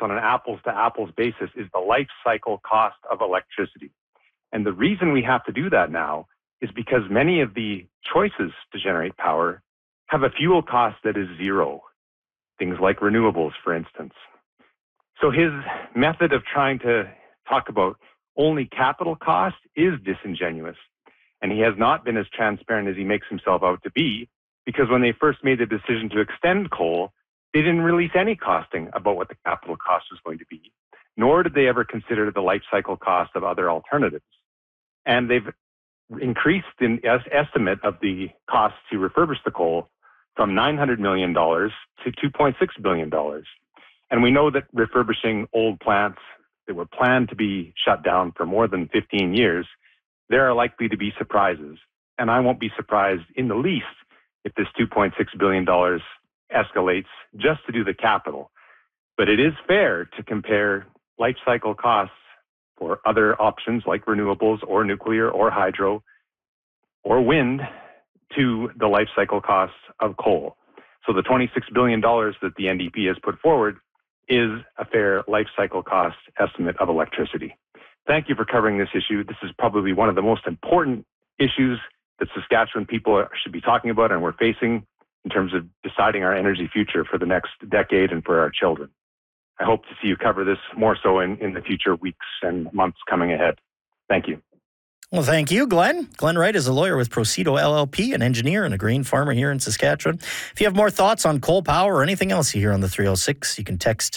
on an apples-to-apples basis is the life cycle cost of electricity. And the reason we have to do that now is because many of the choices to generate power have a fuel cost that is zero. Things like renewables, for instance. So his method of trying to talk about only capital cost is disingenuous. And he has not been as transparent as he makes himself out to be, because when they first made the decision to extend coal, they didn't release any costing about what the capital cost was going to be, nor did they ever consider the life cycle cost of other alternatives. And they've increased the estimate of the cost to refurbish the coal from $900 million to $2.6 billion. And we know that refurbishing old plants that were planned to be shut down for more than 15 years, there are likely to be surprises. And I won't be surprised in the least if this $2.6 billion escalates just to do the capital. But it is fair to compare life cycle costs for other options like renewables or nuclear or hydro or wind to the life cycle costs of coal. So the $26 billion that the NDP has put forward is a fair life cycle cost estimate of electricity. Thank you for covering this issue. This is probably one of the most important issues that Saskatchewan people should be talking about and we're facing in terms of deciding our energy future for the next decade and for our children. I hope to see you cover this more so in the future weeks and months coming ahead. Thank you. Well, thank you, Glenn. Glenn Wright is a lawyer with Procedo LLP, an engineer and a grain farmer here in Saskatchewan. If you have more thoughts on coal power or anything else you hear on the 306, you can text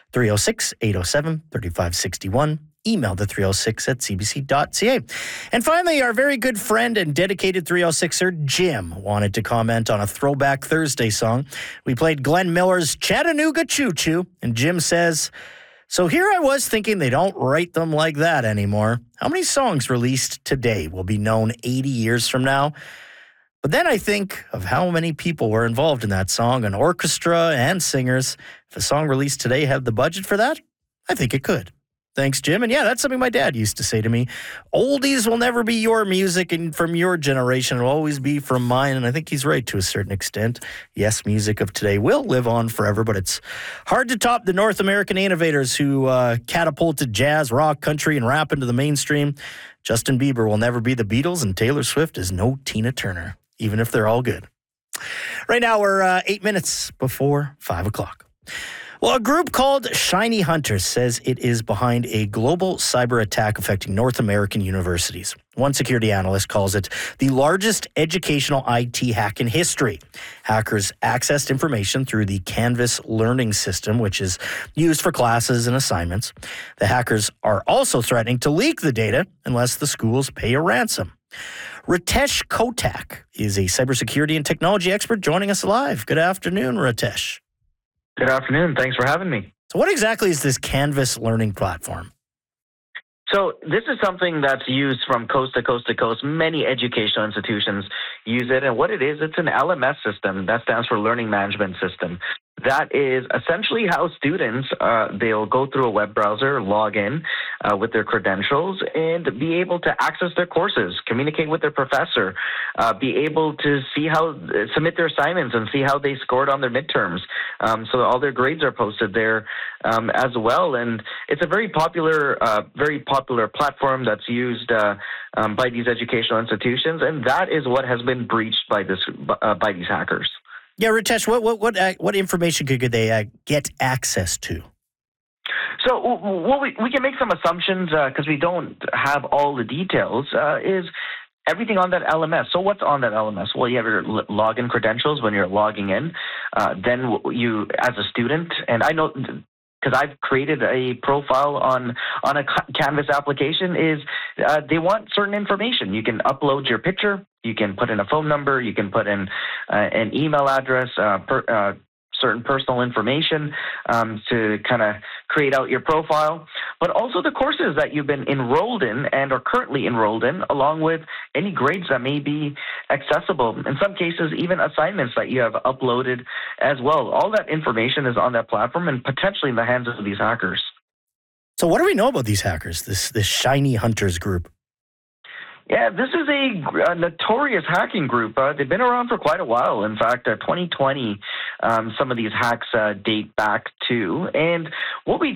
306-807-3561. Email the 306 at cbc.ca. And finally, our very good friend and dedicated 306er, Jim, wanted to comment on a Throwback Thursday song. We played Glenn Miller's Chattanooga Choo Choo, and Jim says, so here I was thinking they don't write them like that anymore. How many songs released today will be known 80 years from now? But then I think of how many people were involved in that song, an orchestra and singers. If a song released today had the budget for that, I think it could. Thanks, Jim. And yeah, that's something my dad used to say to me. Oldies will never be your music, and from your generation, it'll always be from mine. And I think he's right to a certain extent. Yes, music of today will live on forever, but it's hard to top the North American innovators who catapulted jazz, rock, country, and rap into the mainstream. Justin Bieber will never be the Beatles, and Taylor Swift is no Tina Turner, even if they're all good. Right now, we're 8 minutes before 5 o'clock. Well, a group called Shiny Hunters says it is behind a global cyber attack affecting North American universities. One security analyst calls it the largest educational IT hack in history. Hackers accessed information through the Canvas learning system, which is used for classes and assignments. The hackers are also threatening to leak the data unless the schools pay a ransom. Ritesh Kotak is a cybersecurity and technology expert joining us live. Good afternoon, Ritesh. Good afternoon. Thanks for having me. So what exactly is this Canvas learning platform? So this is something that's used from coast to coast to coast. Many educational institutions use it. And what it is, it's an LMS system. That stands for Learning Management System. That is essentially how students, they'll go through a web browser, log in with their credentials, and be able to access their courses, communicate with their professor, be able to see how, submit their assignments and see how they scored on their midterms. So all their grades are posted there as well. And it's a very popular platform that's used by these educational institutions. And that is what has been breached by these hackers. Yeah, Ritesh, what information could they get access to? So we can make some assumptions because we don't have all the details, is everything on that LMS. So what's on that LMS? Well, you have your login credentials when you're logging in. Then you, as a student, and I know because I've created a profile on a Canvas application, is they want certain information. You can upload your picture. You can put in a phone number. You can put in an email address, certain personal information to kind of create out your profile, but also the courses that you've been enrolled in and are currently enrolled in, along with any grades that may be accessible. In some cases, even assignments that you have uploaded as well. All that information is on that platform and potentially in the hands of these hackers. So what do we know about these hackers, this Shiny Hunters group? Yeah, this is a notorious hacking group. They've been around for quite a while. In fact, 2020, some of these hacks date back to. And what we